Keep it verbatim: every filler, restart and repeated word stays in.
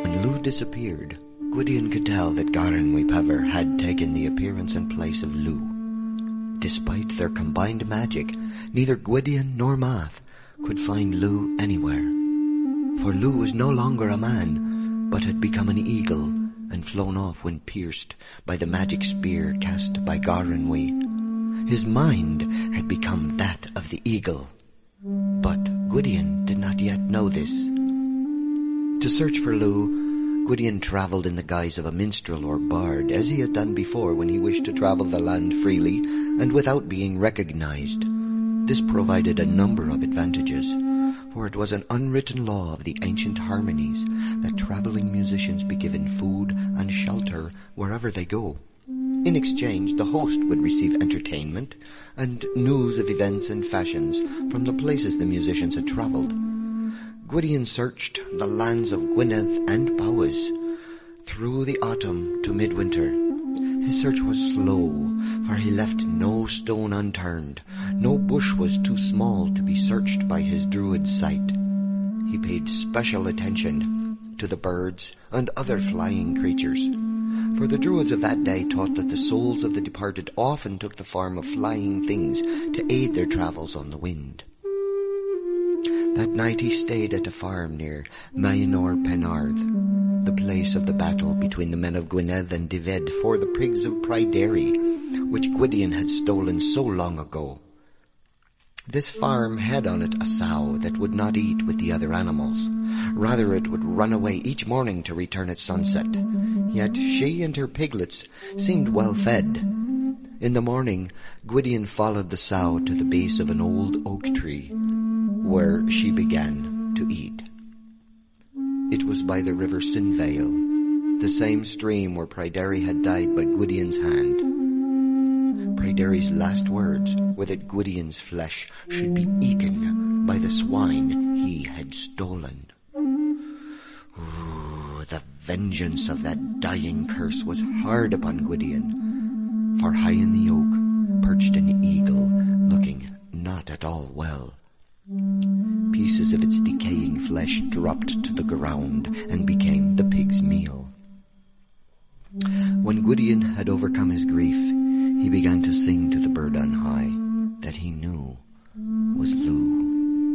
When Lugh disappeared, Gwydion could tell that Garin Wipever had taken the appearance and place of Lugh. Despite their combined magic, neither Gwydion nor Math could find Lugh anywhere. For Lugh was no longer a man, but had become an eagle and flown off when pierced by the magic spear cast by Garenwy. His mind had become that of the eagle. But Gwydion did not yet know this. To search for Lugh, Gwydion travelled in the guise of a minstrel or bard, as he had done before when he wished to travel the land freely and without being recognized. This provided a number of advantages, for it was an unwritten law of the ancient harmonies that travelling musicians be given food and shelter wherever they go. In exchange, the host would receive entertainment and news of events and fashions from the places the musicians had travelled. Gwydion searched the lands of Gwynedd and Powys through the autumn to midwinter. His search was slow, for he left no stone unturned. No bush was too small to be searched by his druid sight. He paid special attention to the birds and other flying creatures, for the druids of that day taught that the souls of the departed often took the form of flying things to aid their travels on the wind. That night he stayed at a farm near Maenor Penarth, the place of the battle between the men of Gwynedd and Dyfed for the prigs of Pryderi, which Gwydion had stolen so long ago. This farm had on it a sow that would not eat with the other animals. Rather, it would run away each morning to return at sunset. Yet she and her piglets seemed well fed. In the morning, Gwydion followed the sow to the base of an old oak tree, where she began to eat. It was by the river Sinvale, the same stream where Pryderi had died by Gwydion's hand. Pryderi's last words were that Gwydion's flesh should be eaten by the swine he had stolen. Ooh, the vengeance of that dying curse was hard upon Gwydion, for high in the oak perched an eagle looking not at all well. Pieces of its decaying flesh dropped to the ground and became